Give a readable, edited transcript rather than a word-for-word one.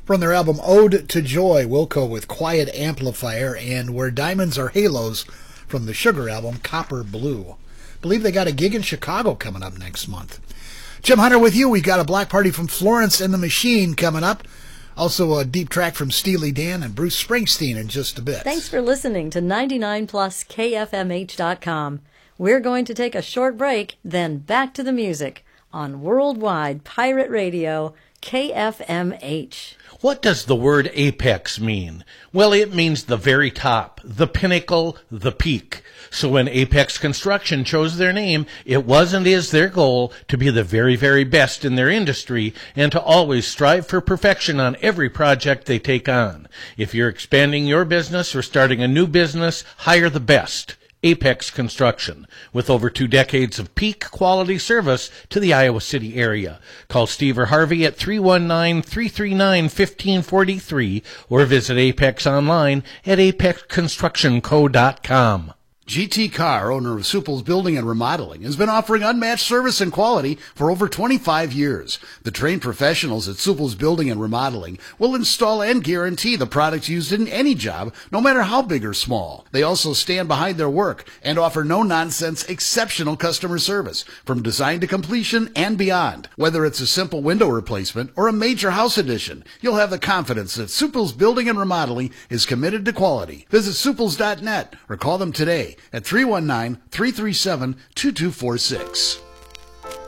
From their album Ode to Joy, Wilco with Quiet Amplifier, and Where Diamonds Are Halos from the Sugar album Copper Blue. Believe they got a gig in Chicago coming up next month. Jim Hunter with you. We've got a Black Party from Florence and the Machine coming up. Also a deep track from Steely Dan and Bruce Springsteen in just a bit. Thanks for listening to 99pluskfmh.com. We're going to take a short break, then back to the music on Worldwide Pirate Radio, KFMH. What does the word apex mean? Well, it means the very top, the pinnacle, the peak. So when Apex Construction chose their name, it was and is their goal to be the very, very best in their industry and to always strive for perfection on every project they take on. If you're expanding your business or starting a new business, hire the best. Apex Construction, with over 2 decades of peak quality service to the Iowa City area. Call Steve or Harvey at 319-339-1543 or visit Apex online at apexconstructionco.com. GT Carr, owner of Supple's Building and Remodeling, has been offering unmatched service and quality for over 25 years. The trained professionals at Supple's Building and Remodeling will install and guarantee the products used in any job, no matter how big or small. They also stand behind their work and offer no-nonsense, exceptional customer service from design to completion and beyond. Whether it's a simple window replacement or a major house addition, you'll have the confidence that Supple's Building and Remodeling is committed to quality. Visit supples.net or call them today at 319-337-2246.